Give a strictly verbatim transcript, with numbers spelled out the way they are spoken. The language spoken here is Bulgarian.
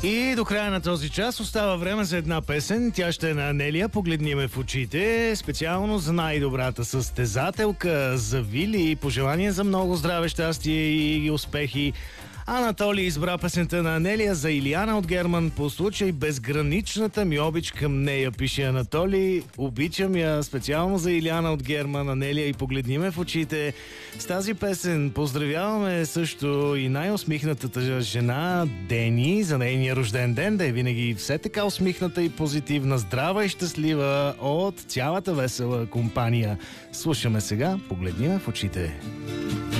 И до края на този час остава време за една песен. Тя ще е на Анелия. Погледни ме в очите. Специално за най-добрата състезателка, за Вили. Пожелание за много здраве, щастие и успехи. Анатолий избра песента на Анелия за Илияна от Герман по случай безграничната ми обич към нея. Пише Анатолий. Обичам я специално за Илияна от Герман. Анелия, и погледни ме в очите. С тази песен поздравяваме също и най-усмихнатата жена Дени за нейния рожден ден. Да е винаги все така усмихната и позитивна, здрава и щастлива от цялата весела компания. Слушаме сега. Погледни ме в очите.